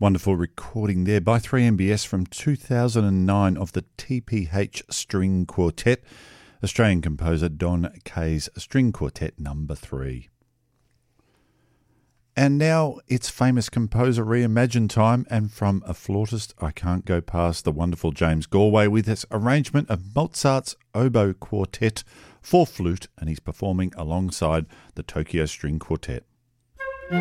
Wonderful recording there by 3MBS from 2009 of the TPH String Quartet, Australian composer Don Kaye's String Quartet number 3. And now it's famous composer reimagine time, and from a flautist I can't go past the wonderful James Galway with his arrangement of Mozart's Oboe Quartet for flute, and he's performing alongside the Tokyo String Quartet.